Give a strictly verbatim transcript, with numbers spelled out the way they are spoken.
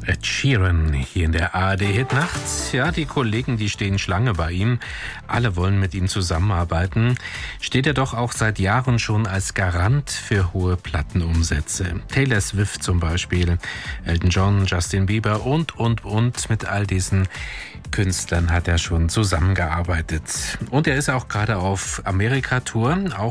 Ed Sheeran hier in der A R D-Hitnacht. Ja, die Kollegen, die stehen Schlange bei ihm. Alle wollen mit ihm zusammenarbeiten. Steht er doch auch seit Jahren schon als Garant für hohe Plattenumsätze. Taylor Swift zum Beispiel, Elton John, Justin Bieber und, und, und. Mit all diesen Künstlern hat er schon zusammengearbeitet. Und er ist auch gerade auf Amerika-Tour, auch